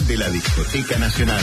de la Discoteca Nacional.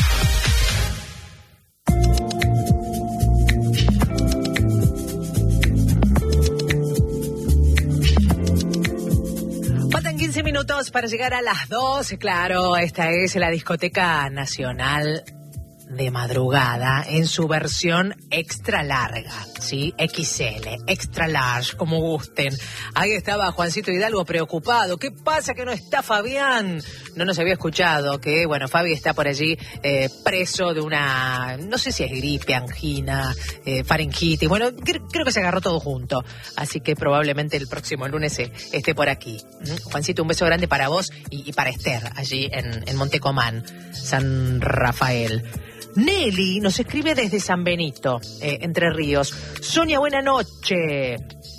Faltan 15 minutos para llegar a las 12. Claro, esta es la Discoteca Nacional de madrugada en su versión extra larga, ¿sí? XL, extra large, como gusten. Ahí estaba Juancito Hidalgo preocupado. ¿Qué pasa que no está Fabián? No nos había escuchado que, bueno, Fabi está por allí preso de una, no sé si es gripe, angina, faringitis. Bueno, creo que se agarró todo junto. Así que probablemente el próximo lunes esté por aquí. Juancito, un beso grande para vos y para Esther, allí en Montecomán, San Rafael. Nelly nos escribe desde San Benito, Entre Ríos. Sonia, buena noche.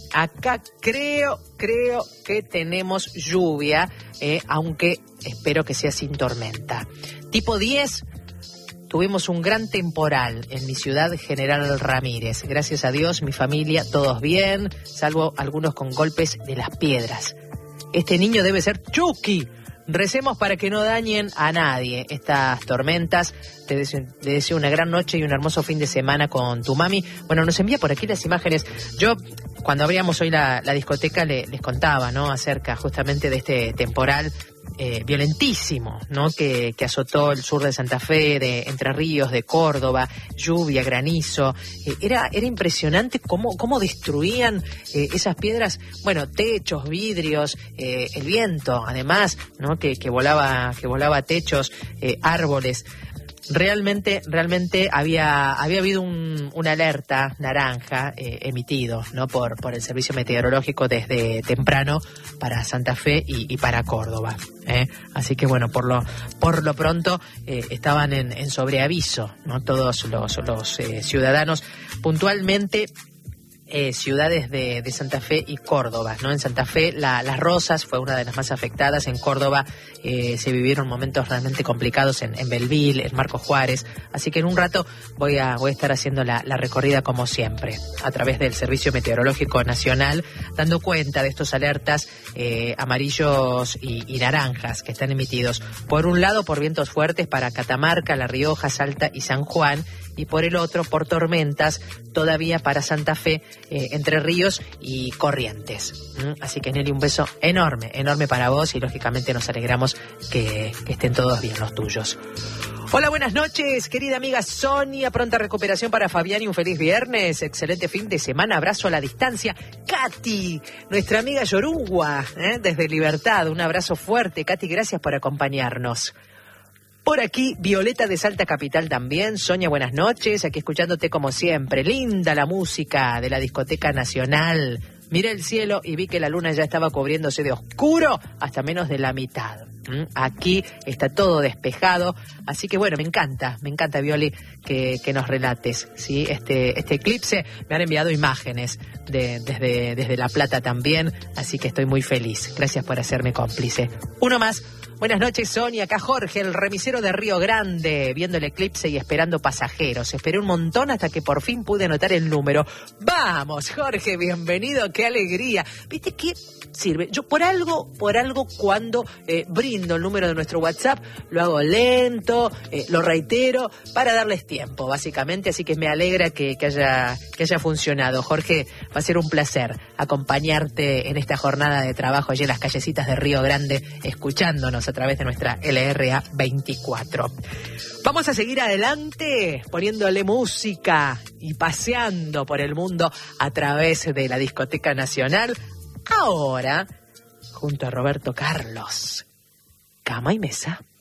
Acá creo que tenemos lluvia, aunque espero que sea sin tormenta. Tipo 10, tuvimos un gran temporal en mi ciudad, General Ramírez. Gracias a Dios, mi familia, todos bien, salvo algunos con golpes de las piedras. Este niño debe ser Chucky. Recemos para que no dañen a nadie estas tormentas. Te deseo una gran noche y un hermoso fin de semana con tu mami. Bueno, nos envía por aquí las imágenes. Yo, cuando abríamos hoy la discoteca, les contaba, ¿no?, acerca justamente de este temporal violentísimo, ¿no?, que azotó el sur de Santa Fe, de Entre Ríos, de Córdoba, lluvia, granizo. Era impresionante cómo destruían esas piedras, bueno, techos, vidrios, el viento, además, ¿no?, que volaba techos, árboles. Realmente había habido una alerta naranja emitido, ¿no?, por el servicio meteorológico desde temprano para Santa Fe y para Córdoba. Así que bueno, por lo pronto estaban en sobreaviso, ¿no?, todos los ciudadanos, puntualmente ciudades de Santa Fe y Córdoba, ¿no? En Santa Fe, Las Rosas fue una de las más afectadas. En Córdoba se vivieron momentos realmente complicados en Belville, en Marcos Juárez. Así que en un rato voy a estar haciendo la recorrida como siempre, a través del Servicio Meteorológico Nacional, dando cuenta de estos alertas amarillos y naranjas que están emitidos. Por un lado, por vientos fuertes para Catamarca, La Rioja, Salta y San Juan, y por el otro, por tormentas todavía para Santa Fe, Entre Ríos y Corrientes. Así que, Nelly, un beso enorme para vos y lógicamente nos alegramos que estén todos bien los tuyos. Hola, buenas noches, querida amiga Sonia, pronta recuperación para Fabián y un feliz viernes, excelente fin de semana, abrazo a la distancia. Katy, nuestra amiga Yorungua, desde Libertad, un abrazo fuerte. Katy, gracias por acompañarnos. Por aquí, Violeta de Salta Capital también. Sonia, buenas noches. Aquí escuchándote como siempre. Linda la música de la Discoteca Nacional. Miré el cielo y vi que la luna ya estaba cubriéndose de oscuro hasta menos de la mitad. Aquí está todo despejado. Así que bueno, me encanta, Violi, que nos relates, ¿sí? Este eclipse. Me han enviado imágenes desde La Plata también. Así que estoy muy feliz. Gracias por hacerme cómplice. Uno más. Buenas noches, Sonia. Acá Jorge, el remisero de Río Grande, viendo el eclipse y esperando pasajeros. Esperé un montón hasta que por fin pude anotar el número. ¡Vamos, Jorge! Bienvenido, qué alegría. ¿Viste qué sirve? Yo por algo cuando brindo el número de nuestro WhatsApp, lo hago lento, lo reitero, para darles tiempo, básicamente. Así que me alegra que haya funcionado. Jorge, va a ser un placer acompañarte en esta jornada de trabajo allí en las callecitas de Río Grande, escuchándonos a través de nuestra LRA 24. Vamos a seguir adelante poniéndole música y paseando por el mundo a través de la Discoteca Nacional. Ahora, junto a Roberto Carlos, Cama y Mesa.